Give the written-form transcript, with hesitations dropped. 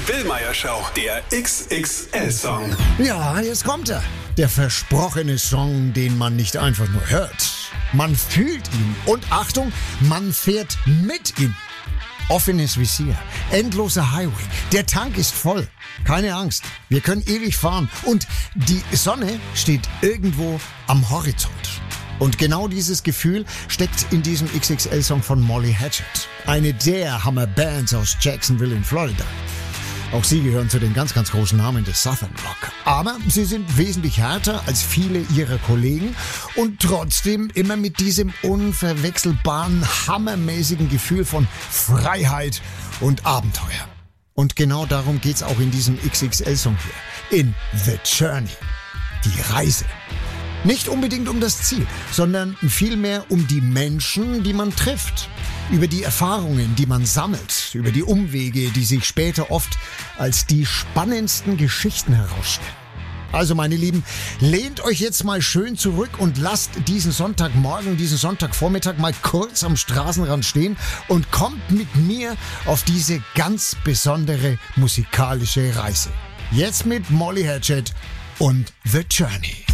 Billmeyer Show, der XXL-Song. Ja, jetzt kommt er. Der versprochene Song, den man nicht einfach nur hört. Man fühlt ihn und Achtung, man fährt mit ihm. Offenes Visier, endloser Highway, der Tank ist voll. Keine Angst, wir können ewig fahren und die Sonne steht irgendwo am Horizont. Und genau dieses Gefühl steckt in diesem XXL-Song von Molly Hatchet, eine der Hammer-Bands aus Jacksonville in Florida. Auch sie gehören zu den ganz, ganz großen Namen des Southern Rock. Aber sie sind wesentlich härter als viele ihrer Kollegen und trotzdem immer mit diesem unverwechselbaren, hammermäßigen Gefühl von Freiheit und Abenteuer. Und genau darum geht's auch in diesem XXL-Song hier. In The Journey. Die Reise. Nicht unbedingt um das Ziel, sondern vielmehr um die Menschen, die man trifft. Über die Erfahrungen, die man sammelt, über die Umwege, die sich später oft als die spannendsten Geschichten herausstellen. Also meine Lieben, lehnt euch jetzt mal schön zurück und lasst diesen Sonntagmorgen, diesen Sonntagvormittag mal kurz am Straßenrand stehen und kommt mit mir auf diese ganz besondere musikalische Reise. Jetzt mit Molly Hatchet und The Journey.